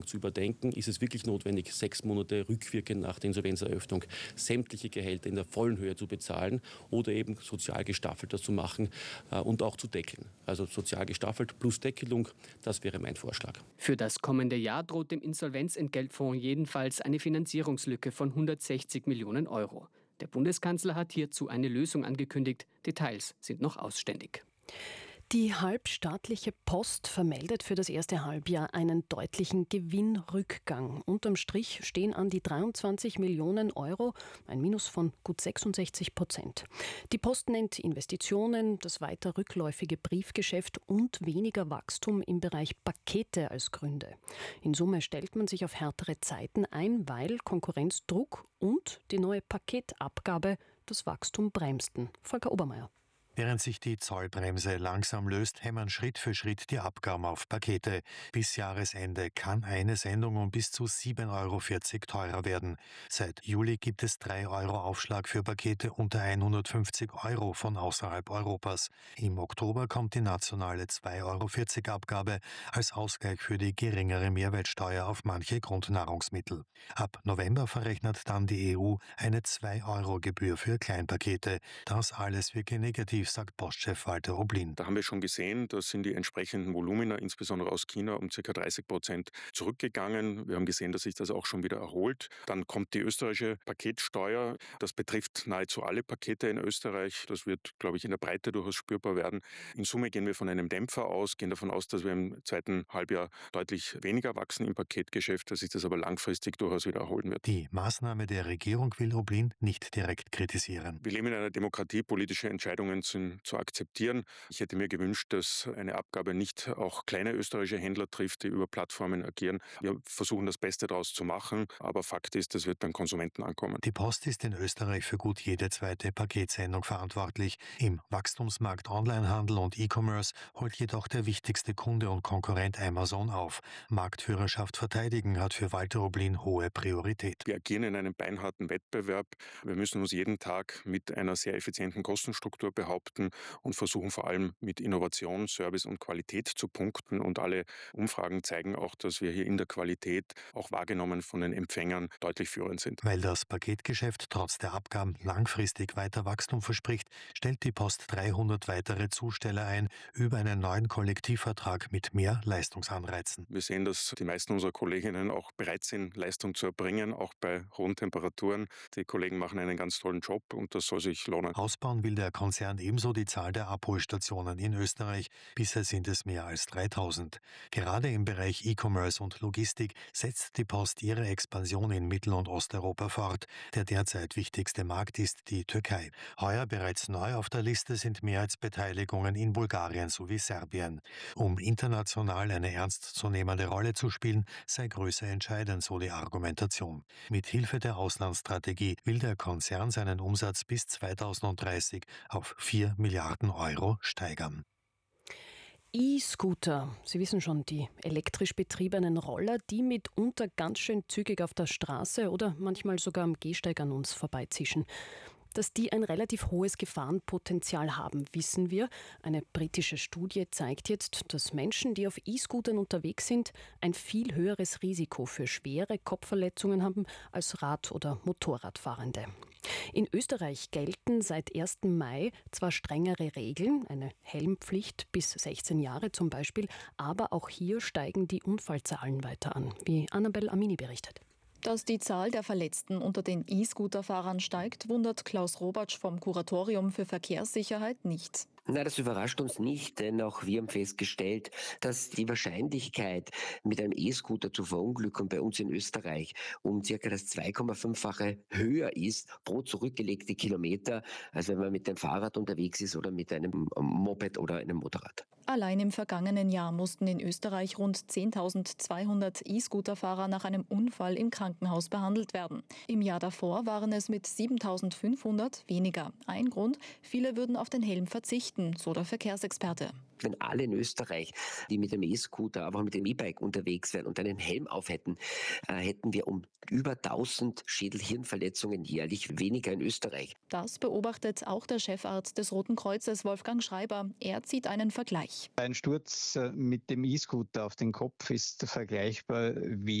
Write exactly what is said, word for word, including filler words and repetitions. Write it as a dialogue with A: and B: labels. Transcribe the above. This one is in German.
A: zu überdenken, ist es wirklich notwendig, sechs Monate rückwirkend nach der Insolvenzeröffnung sämtliche Gehälter in der vollen Höhe zu bezahlen oder eben sozial gestaffelter zu machen äh, und auch zu deckeln. Also sozial gestaffelt plus Deckelung, das wäre mein Vorschlag.
B: Für das kommende Jahr droht dem Insolvenzentgeltfonds jedenfalls eine Finanzierungslücke von hundertsechzig Millionen Euro. Der Bundeskanzler hat hierzu eine Lösung angekündigt. Details sind noch ausständig.
C: Die halbstaatliche Post vermeldet für das erste Halbjahr einen deutlichen Gewinnrückgang. Unterm Strich stehen an die dreiundzwanzig Millionen Euro, ein Minus von gut sechsundsechzig Prozent. Die Post nennt Investitionen, das weiter rückläufige Briefgeschäft und weniger Wachstum im Bereich Pakete als Gründe. In Summe stellt man sich auf härtere Zeiten ein, weil Konkurrenzdruck und die neue Paketabgabe das Wachstum bremsten. Volker Obermeier.
D: Während sich die Zollbremse langsam löst, hämmern Schritt für Schritt die Abgaben auf Pakete. Bis Jahresende kann eine Sendung um bis zu sieben Euro vierzig teurer werden. Seit Juli gibt es drei Euro Aufschlag für Pakete unter hundertfünfzig Euro von außerhalb Europas. Im Oktober kommt die nationale zwei Euro vierzig Abgabe als Ausgleich für die geringere Mehrwertsteuer auf manche Grundnahrungsmittel. Ab November verrechnet dann die E U eine zwei Euro Gebühr für Kleinpakete. Das alles wirke negativ, sagt Postchef Walter Oblin.
E: Da haben wir schon gesehen, da sind die entsprechenden Volumina, insbesondere aus China, um ca. dreißig Prozent zurückgegangen. Wir haben gesehen, dass sich das auch schon wieder erholt. Dann kommt die österreichische Paketsteuer. Das betrifft nahezu alle Pakete in Österreich. Das wird, glaube ich, in der Breite durchaus spürbar werden. In Summe gehen wir von einem Dämpfer aus, gehen davon aus, dass wir im zweiten Halbjahr deutlich weniger wachsen im Paketgeschäft, dass sich das aber langfristig durchaus wieder erholen wird.
D: Die Maßnahme der Regierung will Oblin nicht direkt kritisieren.
E: Wir leben in einer Demokratie, politische Entscheidungen sind zu akzeptieren. Ich hätte mir gewünscht, dass eine Abgabe nicht auch kleine österreichische Händler trifft, die über Plattformen agieren. Wir versuchen das Beste daraus zu machen, aber Fakt ist, das wird beim Konsumenten ankommen.
D: Die Post ist in Österreich für gut jede zweite Paketsendung verantwortlich. Im Wachstumsmarkt Onlinehandel und E-Commerce holt jedoch der wichtigste Kunde und Konkurrent Amazon auf. Marktführerschaft verteidigen hat für Walter Oblin hohe Priorität.
E: Wir agieren in einem beinharten Wettbewerb. Wir müssen uns jeden Tag mit einer sehr effizienten Kostenstruktur behaupten und versuchen vor allem mit Innovation, Service und Qualität zu punkten. Und alle Umfragen zeigen auch, dass wir hier in der Qualität, auch wahrgenommen von den Empfängern, deutlich führend sind.
D: Weil das Paketgeschäft trotz der Abgaben langfristig weiter Wachstum verspricht, stellt die Post dreihundert weitere Zusteller ein über einen neuen Kollektivvertrag mit mehr Leistungsanreizen.
E: Wir sehen, dass die meisten unserer Kolleginnen auch bereit sind, Leistung zu erbringen, auch bei hohen Temperaturen. Die Kollegen machen einen ganz tollen Job und das soll sich lohnen.
D: Ausbauen will der Konzern ebenso die Zahl der Abholstationen in Österreich. Bisher sind es mehr als dreitausend. Gerade im Bereich E-Commerce und Logistik setzt die Post ihre Expansion in Mittel- und Osteuropa fort. Der derzeit wichtigste Markt ist die Türkei. Heuer bereits neu auf der Liste sind Mehrheitsbeteiligungen in Bulgarien sowie Serbien. Um international eine ernstzunehmende Rolle zu spielen, sei Größe entscheidend, so die Argumentation. Mit Hilfe der Auslandsstrategie will der Konzern seinen Umsatz bis zweitausenddreißig auf vier Milliarden Euro steigern.
C: E-Scooter, Sie wissen schon, die elektrisch betriebenen Roller, die mitunter ganz schön zügig auf der Straße oder manchmal sogar am Gehsteig an uns vorbeizischen. Dass die ein relativ hohes Gefahrenpotenzial haben, wissen wir. Eine britische Studie zeigt jetzt, dass Menschen, die auf E-Scootern unterwegs sind, ein viel höheres Risiko für schwere Kopfverletzungen haben als Rad- oder Motorradfahrende. In Österreich gelten seit ersten Mai zwar strengere Regeln, eine Helmpflicht bis sechzehn Jahre zum Beispiel, aber auch hier steigen die Unfallzahlen weiter an, wie Annabel Amini berichtet.
F: Dass die Zahl der Verletzten unter den E-Scooter-Fahrern steigt, wundert Klaus Robatsch vom Kuratorium für Verkehrssicherheit nicht.
G: Na, das überrascht uns nicht, denn auch wir haben festgestellt, dass die Wahrscheinlichkeit, mit einem E-Scooter zu verunglücken bei uns in Österreich um circa das zwei Komma fünffache höher ist pro zurückgelegte Kilometer, als wenn man mit dem Fahrrad unterwegs ist oder mit einem Moped oder einem Motorrad.
F: Allein im vergangenen Jahr mussten in Österreich rund zehntausendzweihundert E-Scooter-Fahrer nach einem Unfall im Krankenhaus behandelt werden. Im Jahr davor waren es mit siebentausendfünfhundert weniger. Ein Grund, viele würden auf den Helm verzichten. verzichten, so der Verkehrsexperte.
G: Wenn alle in Österreich, die mit dem E-Scooter, aber auch mit dem E-Bike unterwegs wären und einen Helm auf hätten, äh, hätten wir um über tausend Schädel-Hirnverletzungen jährlich weniger in Österreich.
F: Das beobachtet auch der Chefarzt des Roten Kreuzes, Wolfgang Schreiber. Er zieht einen Vergleich.
H: Ein Sturz mit dem E-Scooter auf den Kopf ist vergleichbar wie